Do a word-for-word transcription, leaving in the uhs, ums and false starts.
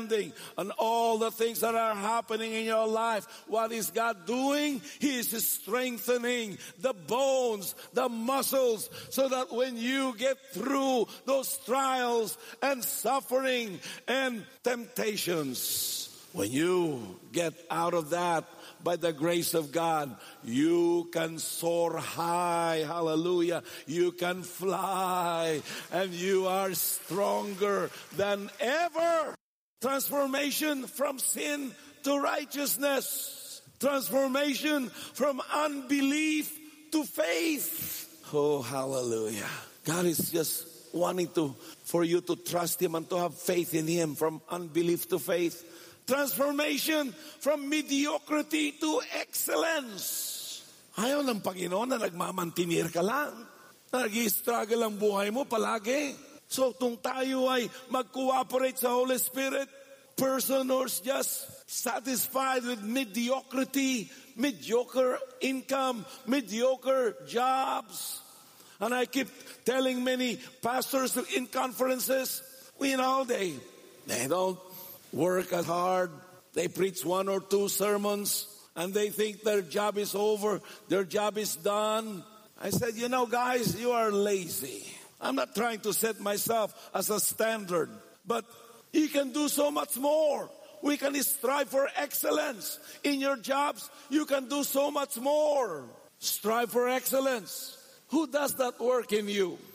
and all the things that are happening in your life. What is God doing? He is strengthening the bones, the muscles, so that when you get through those trials and suffering and temptations, when you get out of that, by the grace of God, you can soar high. Hallelujah. You can fly, and you are stronger than ever. Transformation from sin to righteousness. Transformation from unbelief to faith. Oh, hallelujah. God is just wanting to, for you to trust Him and to have faith in Him, from unbelief to faith. Transformation from mediocrity to excellence. Ayaw ng Panginoon na nagmamantinir ka lang. Nag-i-struggle ang buhay mo palagi. So, kung tayo ay mag-cooperate sa Holy Spirit, person who's just satisfied with mediocrity, mediocre income, mediocre jobs. And I keep telling many pastors in conferences, you know, they, they don't work as hard. They preach one or two sermons and they think their job is over. Their job is done. I said, you know, guys, you are lazy. I'm not trying to set myself as a standard, but you can do so much more. We can strive for excellence. In your jobs, you can do so much more. Strive for excellence. Who does that work in you?